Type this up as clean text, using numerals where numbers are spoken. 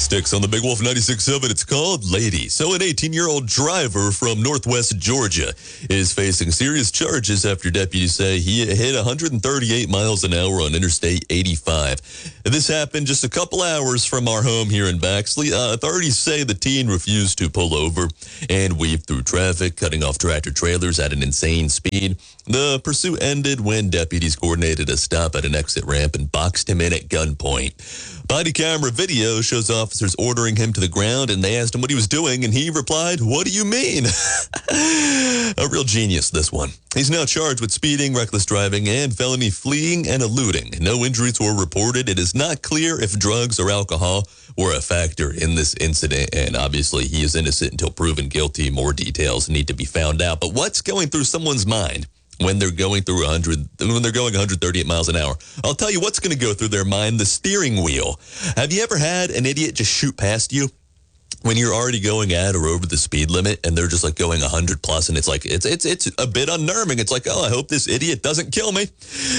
Sticks on the Big Wolf 96.7. It's called Lady. So an 18-year-old driver from northwest Georgia is facing serious charges after deputies say he hit 138 miles an hour on Interstate 85. This happened just a couple hours from our home here in Baxley. Authorities say the teen refused to pull over and weave through traffic, cutting off tractor-trailers at an insane speed. The pursuit ended when deputies coordinated a stop at an exit ramp and boxed him in at gunpoint. Body camera video shows officers ordering him to the ground, and they asked him what he was doing, and he replied, "What do you mean?" A real genius, this one. He's now charged with speeding, reckless driving, and felony fleeing and eluding. No injuries were reported. It is not clear if drugs or alcohol were a factor in this incident, and obviously he is innocent until proven guilty. More details need to be found out. But what's going through someone's mind when they're going 138 miles an hour? I'll tell you what's going to go through their mind: the steering wheel. Have you ever had an idiot just shoot past you when you're already going at or over the speed limit, and they're just like going 100 plus, and it's like it's a bit unnerving. It's like, oh, I hope this idiot doesn't kill me.